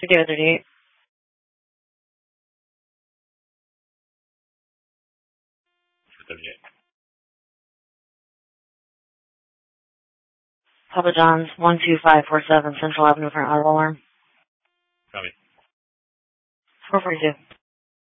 38. Papa John's, 12547 Central Avenue for an auto alarm. Copy. 442.